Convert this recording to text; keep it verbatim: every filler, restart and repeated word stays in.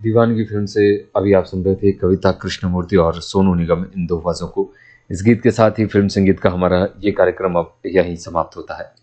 दीवानगी फिल्म से अभी आप सुन रहे थे कविता कृष्णमूर्ति और सोनू निगम इन दो आवाजों को। इस गीत के साथ ही फिल्म संगीत का हमारा ये कार्यक्रम अब यहीं समाप्त होता है।